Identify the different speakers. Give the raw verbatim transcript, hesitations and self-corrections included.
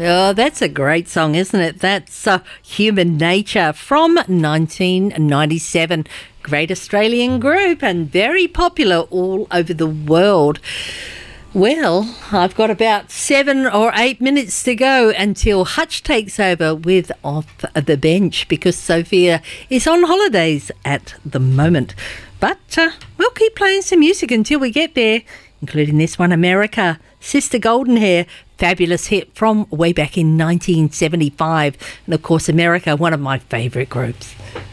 Speaker 1: Oh, that's a great song, isn't it? That's uh, Human Nature from nineteen ninety-seven. Great Australian group and very popular all over the world. Well, I've got about seven or eight minutes to go until Hutch takes over with Off the Bench because Sophia is on holidays at the moment. But uh, we'll keep playing some music until we get there, including this one, America, Sister Goldenhair, fabulous hit from way back in nineteen seventy-five. And of course, America, one of my favourite groups.